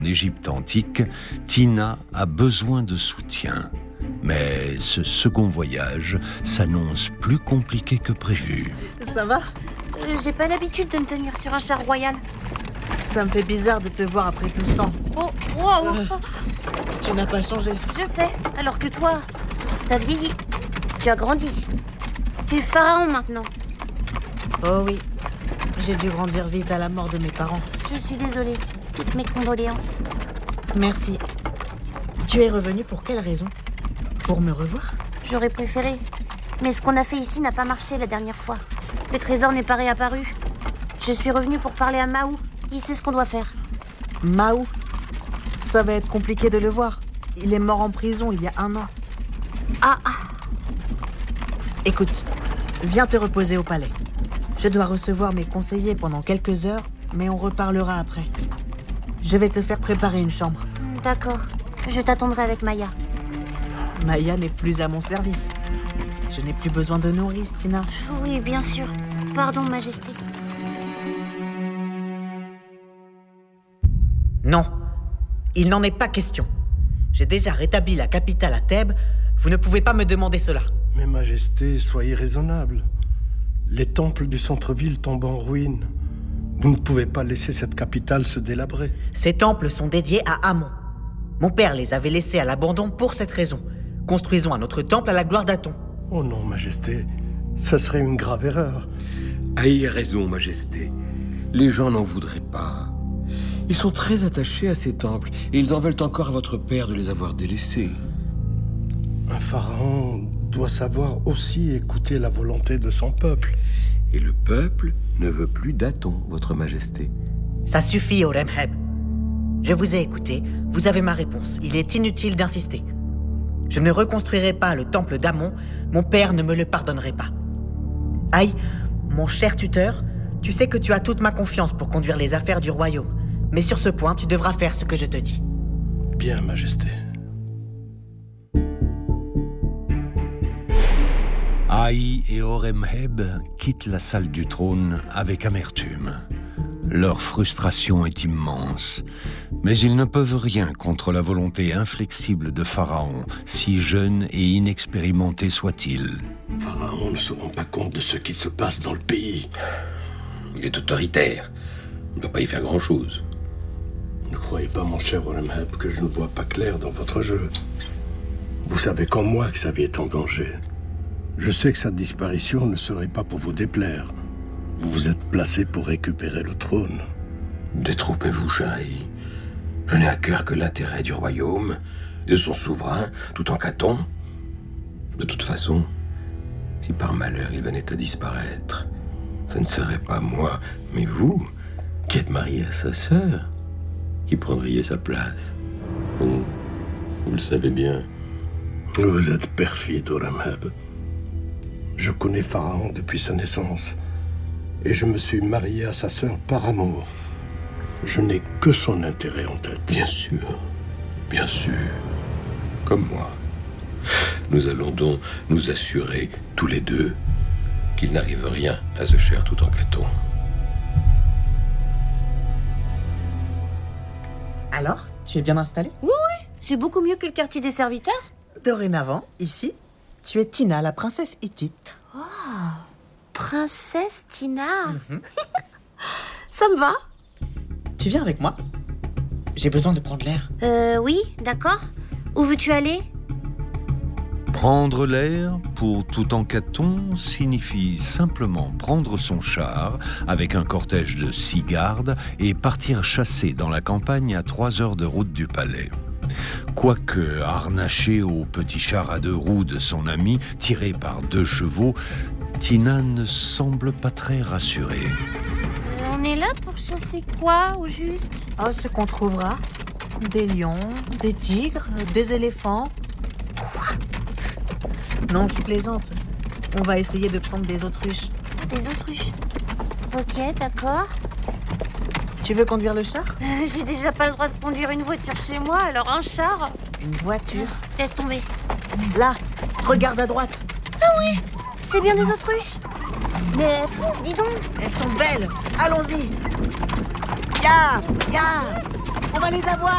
Égypte antique, Tina a besoin de soutien. Mais ce second voyage s'annonce plus compliqué que prévu. Ça va ? J'ai pas l'habitude de me tenir sur un char royal. Ça me fait bizarre de te voir après tout ce temps. Oh, wow. Tu n'as pas changé. Je sais, alors que toi, t'as vieilli. Tu as grandi. Tu es pharaon maintenant. Oh oui, j'ai dû grandir vite à la mort de mes parents. Je suis désolée. Toutes mes condoléances. Merci. Tu es revenu pour quelle raison ? Pour me revoir ? J'aurais préféré. Mais ce qu'on a fait ici n'a pas marché la dernière fois. Le trésor n'est pas réapparu. Je suis revenue pour parler à Mahou. Il sait ce qu'on doit faire. Mahou ? Ça va être compliqué de le voir. Il est mort en prison il y a 1 an. Ah. Écoute, viens te reposer au palais. Je dois recevoir mes conseillers pendant quelques heures, mais on reparlera après. Je vais te faire préparer une chambre. D'accord. Je t'attendrai avec Maya. Maya n'est plus à mon service. Je n'ai plus besoin de nourrice, Tina. Oui, bien sûr. Pardon, Majesté. Non, il n'en est pas question. J'ai déjà rétabli la capitale à Thèbes. Vous ne pouvez pas me demander cela. Mais Majesté, soyez raisonnable. Les temples du centre-ville tombent en ruine. Vous ne pouvez pas laisser cette capitale se délabrer. Ces temples sont dédiés à Amon. Mon père les avait laissés à l'abandon pour cette raison. Construisons un autre temple à la gloire d'Aton. Oh non, Majesté, ce serait une grave erreur. Aïe a raison, Majesté. Les gens n'en voudraient pas. Ils sont très attachés à ces temples et ils en veulent encore à votre père de les avoir délaissés. Un pharaon doit savoir aussi écouter la volonté de son peuple. Et le peuple ne veut plus d'Aton, votre Majesté. Ça suffit, Horemheb. Je vous ai écouté, vous avez ma réponse. Il est inutile d'insister. Je ne reconstruirai pas le temple d'Amon, mon père ne me le pardonnerait pas. Aïe, mon cher tuteur, tu sais que tu as toute ma confiance pour conduire les affaires du royaume. Mais sur ce point, tu devras faire ce que je te dis. Bien, Majesté. Aïe et Horemheb quittent la salle du trône avec amertume. Leur frustration est immense, mais ils ne peuvent rien contre la volonté inflexible de Pharaon, si jeune et inexpérimenté soit-il. Pharaon ne se rend pas compte de ce qui se passe dans le pays. Il est autoritaire. On ne peut pas y faire grand-chose. Ne croyez pas, mon cher Horemheb, que je ne vois pas clair dans votre jeu. Vous savez comme moi que sa vie est en danger. Je sais que sa disparition ne serait pas pour vous déplaire. Vous vous êtes placé pour récupérer le trône. Détrompez-vous, chérie. Je n'ai à cœur que l'intérêt du royaume, de son souverain, tout en Caton. De toute façon, si par malheur il venait à disparaître, ce ne serait pas moi, mais vous, qui êtes marié à sa sœur, qui prendriez sa place. Oh, vous le savez bien. Vous êtes perfide, Horemheb. Je connais Pharaon depuis sa naissance. Et je me suis marié à sa sœur par amour. Je n'ai que son intérêt en tête. Bien sûr, comme moi. Nous allons donc nous assurer, tous les deux, qu'il n'arrive rien à ce cher Toutankhaton. Alors, tu es bien installé ? Oui, c'est beaucoup mieux que le quartier des serviteurs. Dorénavant, ici, tu es Tina, la princesse hittite. Princesse Tina. Ça me va. Tu viens avec moi ? J'ai besoin de prendre l'air. Oui, d'accord. Où veux-tu aller ? Prendre l'air, pour Toutankhaton, signifie simplement prendre son char avec un cortège de 6 gardes et partir chasser dans la campagne à 3 heures de route du palais. Quoique harnaché au petit char à 2 roues de son ami, tiré par 2 chevaux, Tina ne semble pas très rassurée. On est là pour chasser quoi, au juste ? Oh, ce qu'on trouvera. Des lions, des tigres, des éléphants. Quoi ? Non, je plaisante. On va essayer de prendre des autruches. Des autruches. Ok, d'accord. Tu veux conduire le char ? J'ai déjà pas le droit de conduire une voiture chez moi, alors un char ? Une voiture ? Laisse tomber. Là, regarde à droite. C'est bien des autruches. Mais fonce, dis donc. Elles sont belles. Allons-y. Ya, on va les avoir.